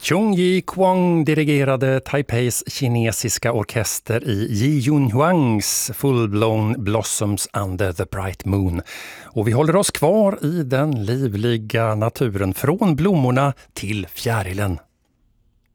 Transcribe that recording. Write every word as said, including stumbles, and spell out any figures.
Chung Yi Kwang dirigerade Taipeis kinesiska orkester i Yi Yunhuangs Full-Blown Blossoms Under the Bright Moon. Och vi håller oss kvar i den livliga naturen från blommorna till fjärilen.